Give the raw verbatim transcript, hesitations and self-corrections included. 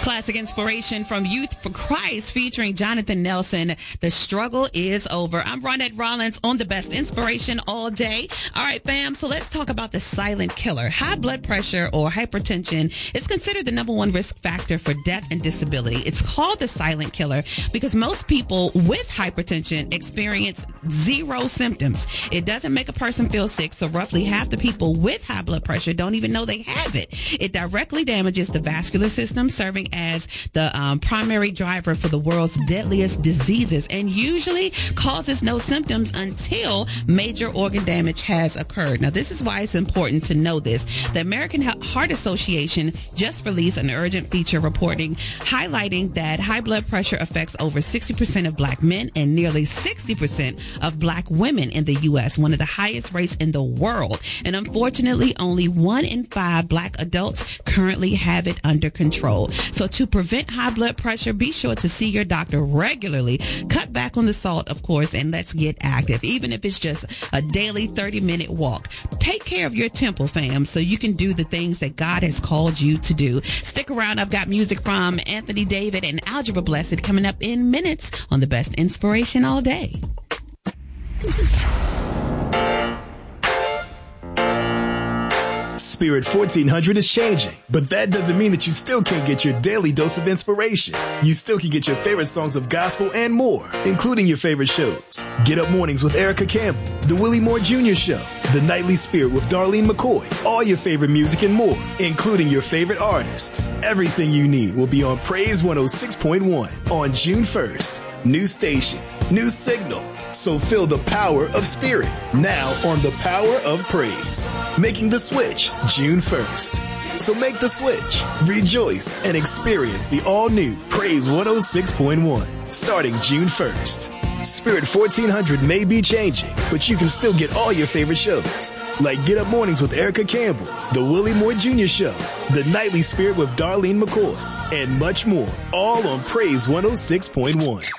Classic inspiration from Youth for Christ featuring Jonathan Nelson. The struggle is over. I'm Ronette Rollins on the best inspiration all day. All right, fam. So let's talk about the silent killer. High blood pressure or hypertension is considered the number one risk factor for death and disability. It's called the silent killer because most people with hypertension experience zero symptoms. It doesn't make a person feel sick, so roughly half the people with high blood pressure don't even know they have it. It directly damages the vascular system, serving as the um, primary driver for the world's deadliest diseases, and usually causes no symptoms until major organ damage has occurred. Now, this is why it's important to know this. The American Heart Association just released an urgent feature reporting, highlighting that high blood pressure affects over sixty percent of black men and nearly sixty percent of black women in the U S, one of the highest rates in the world. And unfortunately, only one in five black adults currently have it under control. So to prevent high blood pressure, be sure to see your doctor regularly. Cut back on the salt, of course, and let's get active, even if it's just a daily thirty minute walk. Take care of your temple, fam, so you can do the things that God has called you to do. Stick around. I've got music from Anthony David and Algebra Blessed coming up in minutes on the best inspiration all day. Spirit fourteen hundred is changing, but that doesn't mean that you still can't get your daily dose of inspiration. You still can get your favorite songs of gospel and more, including your favorite shows. Get Up Mornings with Erica Campbell, The Willie Moore Junior Show, The Nightly Spirit with Darlene McCoy, all your favorite music and more, including your favorite artist. Everything you need will be on Praise one oh six point one on June first. New station, new signal. So feel the power of Spirit now on the Power of Praise. Making the switch June first. So make the switch, rejoice, and experience the all-new Praise one oh six point one starting June first. Spirit fourteen hundred may be changing, but you can still get all your favorite shows, like Get Up Mornings with Erica Campbell, The Willie Moore Junior Show, The Nightly Spirit with Darlene McCoy, and much more, all on Praise one oh six point one.